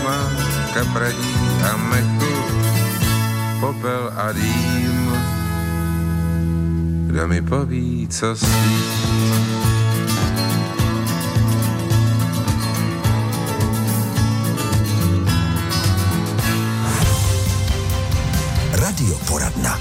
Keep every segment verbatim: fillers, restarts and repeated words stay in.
má kapradí a mechu, popel a dým. Kdo mi poví, co s tím? Radioporadna.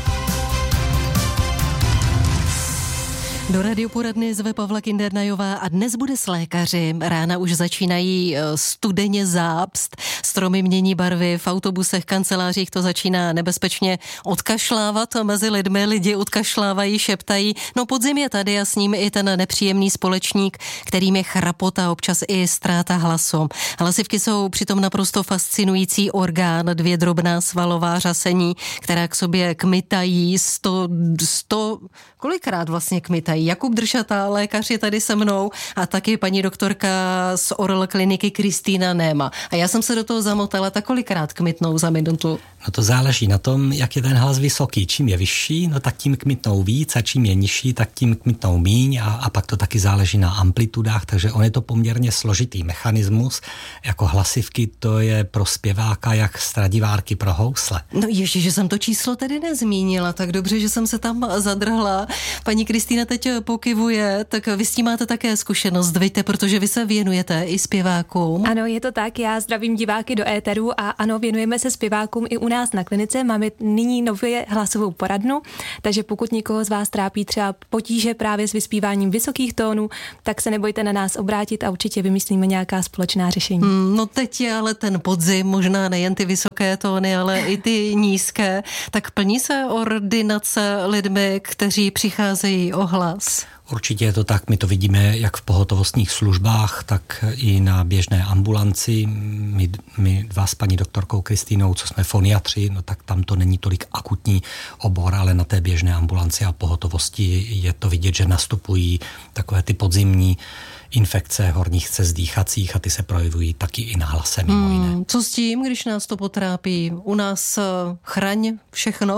Do radioporadny zve Pavla Kindernajová a dnes bude s lékaři. Rána už začínají studeně zápst, stromy mění barvy, v autobusech, kancelářích to začíná nebezpečně odkašlávat mezi lidmi, lidi odkašlávají, šeptají. No podzim je tady a s ním i ten nepříjemný společník, kterým je chrapota, občas i ztráta hlasu. Hlasivky jsou přitom naprosto fascinující orgán, dvě drobná svalová řasení, která k sobě kmitají, sto, sto, kolikrát vlastně kmitají. Jakub Dršata, lékař je tady se mnou a taky paní doktorka z Oral kliniky Kristýna Néma. A já jsem se do toho zamotala, tak kolikrát kmitnou za minutu? No to záleží na tom, jak je ten hlas vysoký. Čím je vyšší, no tak tím kmitnou víc a čím je nižší, tak tím kmitnou míň a, a pak to taky záleží na amplitudách, takže on je to poměrně složitý mechanismus. Jako hlasivky to je pro zpěváka jak Stradivárky pro housle. No ještě, že jsem to číslo tedy nezmínila, tak dobře, že jsem se tam zadrhla. Paní Kristýna teď pokyvuje, tak vy s tím máte také zkušenost, víte, protože vy se věnujete i zpěvákům. Ano, je to tak, já zdravím diváky do éteru a ano, věnujeme se zpěvákům i u nás na klinice. Máme nyní nově hlasovou poradnu, takže pokud někoho z vás trápí třeba potíže právě s vyspíváním vysokých tónů, tak se nebojte na nás obrátit a určitě vymyslíme nějaká společná řešení. Hmm, no teď je ale ten podzim, možná nejen ty vysoké tóny, ale i ty nízké, tak plní se ordinace lidmi, kteří přicházejí o hlas? Určitě je to tak, my to vidíme jak v pohotovostních službách, tak i na běžné ambulanci. My, my dva s paní doktorkou Kristýnou, co jsme foniatři, no tak tam to není tolik akutní obor, ale na té běžné ambulanci a pohotovosti je to vidět, že nastupují takové ty podzimní infekce horních cest dýchacích a ty se projevují taky i na hlase mimo jiné. Hmm, co s tím, když nás to potrápí? U nás uh, chraň všechno.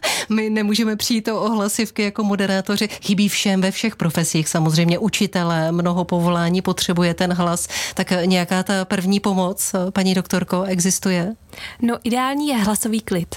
My nemůžeme přijít o hlasivky jako moderátoři. Chybí všem ve všech profesích, samozřejmě učitelé, mnoho povolání potřebuje ten hlas. Tak nějaká ta první pomoc, paní doktorko, existuje? No ideální je hlasový klid.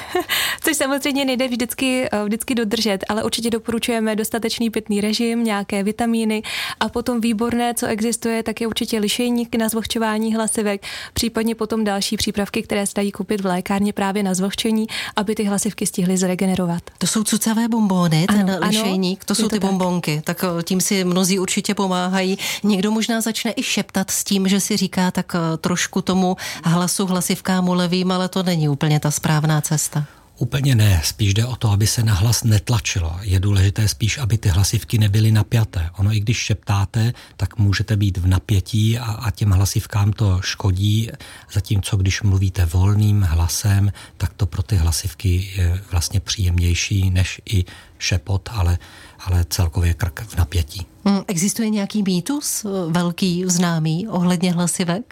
Což samozřejmě nejde vždycky, vždycky dodržet, ale určitě doporučujeme dostatečný pitný režim, nějaké vitamíny a potom výborné, co existuje, tak je určitě lišejník na zvlhčování hlasivek, případně potom další přípravky, které se dají koupit v lékárně právě na zvlhčení, aby ty hlasivky stihly zregenerovat. To jsou cucavé bonbony, ten ano, lišejník, to jsou to ty tak. bonbonky, tak tím si mnozí určitě pomáhají. Někdo možná začne i šeptat s tím, že si říká, tak trošku tomu hlasu, hlasivkám ulevím, ale to není úplně ta správná cesta. Úplně ne, spíš jde o to, aby se na hlas netlačilo. Je důležité spíš, aby ty hlasivky nebyly napjaté. Ono i když šeptáte, tak můžete být v napětí a, a těm hlasivkám to škodí, zatímco když mluvíte volným hlasem, tak to pro ty hlasivky je vlastně příjemnější než i šepot, ale, ale celkově krk v napětí. Hmm, existuje nějaký mýtus velký, známý ohledně hlasivek?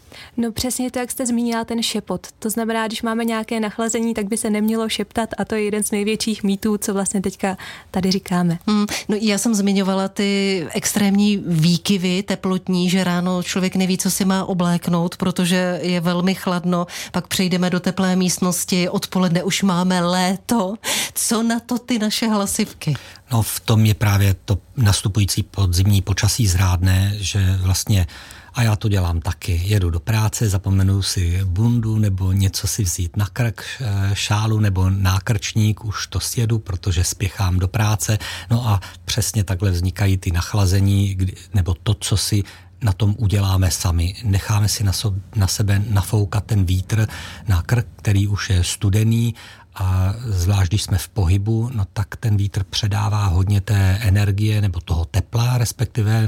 No přesně to, jak jste zmínila, ten šepot. To znamená, když máme nějaké nachlazení, tak by se nemělo šeptat a to je jeden z největších mýtů, co vlastně teďka tady říkáme. Hmm, no já jsem zmiňovala ty extrémní výkyvy teplotní, že ráno člověk neví, co si má obléknout, protože je velmi chladno, pak přejdeme do teplé místnosti, odpoledne už máme léto. Co na to ty naše hlasivky? No v tom je právě to nastupující podzimní počasí zrádné, že vlastně a já to dělám taky. Jedu do práce, zapomenu si bundu nebo něco si vzít na krk, šálu nebo nákrčník, už to sjedu, protože spěchám do práce. No a přesně takhle vznikají ty nachlazení, nebo to, co si na tom uděláme sami. Necháme si na, so, na sebe nafoukat ten vítr na krk, který už je studený, a zvlášť, když jsme v pohybu, no tak ten vítr předává hodně té energie nebo toho tepla, respektive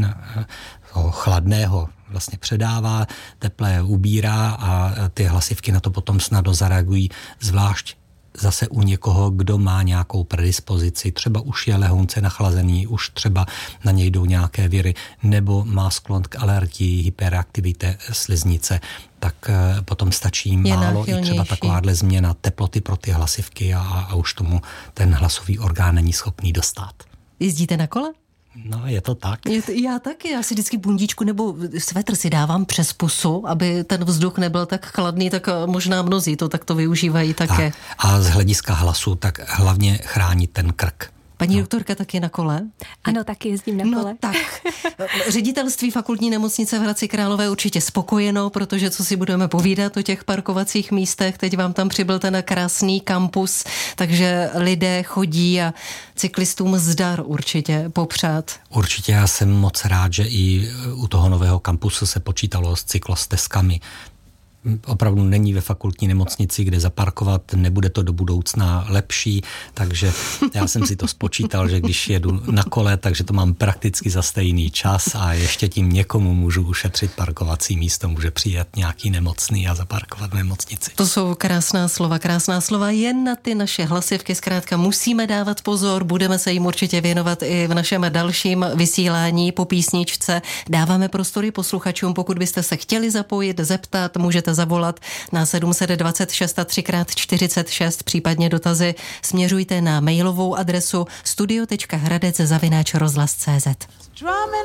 toho chladného vlastně předává, teplé ubírá a ty hlasivky na to potom snadno zareagují, zvlášť zase u někoho, kdo má nějakou predispozici, třeba už je lehonce nachlazený, už třeba na něj jdou nějaké viry, nebo má sklon k alergii, hyperaktivitě sliznice, tak potom stačí je málo i třeba takováhle změna teploty pro ty hlasivky a, a už tomu ten hlasový orgán není schopný dostat. Jezdíte na kole? No, je to tak. Je to, já taky, já si vždycky bundíčku nebo svetr si dávám přes pusu, aby ten vzduch nebyl tak chladný, tak možná mnozí to takto využívají také. Tak. A z hlediska hlasu, tak hlavně chránit ten krk. Paní no. doktorka taky na kole? Ano, taky jezdím na kole. No tak. Ředitelství fakultní nemocnice v Hradci Králové určitě spokojeno, protože co si budeme povídat o těch parkovacích místech, teď vám tam přibyl ten krásný kampus, takže lidé chodí a cyklistům zdar určitě popřát. Určitě, já jsem moc rád, že i u toho nového kampusu se počítalo s cyklostezkami. Opravdu není ve fakultní nemocnici, kde zaparkovat, nebude to do budoucna lepší, takže já jsem si to spočítal, že když jedu na kole, takže to mám prakticky za stejný čas a ještě tím někomu můžu ušetřit parkovací místo, může přijet nějaký nemocný a zaparkovat v nemocnici. To jsou krásná slova, krásná slova, jen na ty naše hlasivky zkrátka musíme dávat pozor, budeme se jim určitě věnovat i v našem dalším vysílání po písničce. Dáváme prostory posluchačům, pokud byste se chtěli zapojit, zeptat, můžete zavolat na sedm set dvacet šest a tři krát čtyřicet šest, případně dotazy směřujte na mailovou adresu studio tečka hradec zavináč rozhlas tečka cé zet.